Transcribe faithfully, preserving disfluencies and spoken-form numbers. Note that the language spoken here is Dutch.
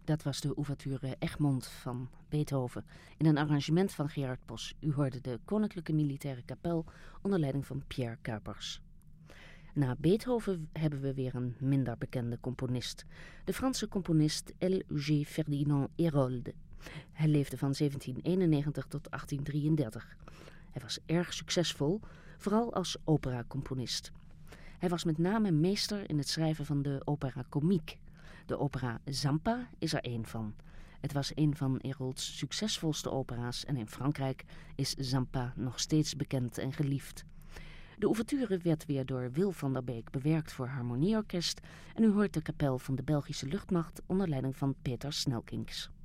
Dat was de ouverture Egmont van Beethoven in een arrangement van Gerard Bos. U hoorde de Koninklijke Militaire Kapel onder leiding van Pierre Kuipers. Na Beethoven hebben we weer een minder bekende componist. De Franse componist L G Ferdinand Hérold. Hij leefde van zeventien eenennegentig tot achttien drieëndertig. Hij was erg succesvol, vooral als operacomponist. Hij was met name meester in het schrijven van de opera comique. De opera Zampa is er één van. Het was een van Hérolds succesvolste opera's en in Frankrijk is Zampa nog steeds bekend en geliefd. De ouverture werd weer door Wil van der Beek bewerkt voor harmonieorkest en u hoort de kapel van de Belgische luchtmacht onder leiding van Peter Snelkings.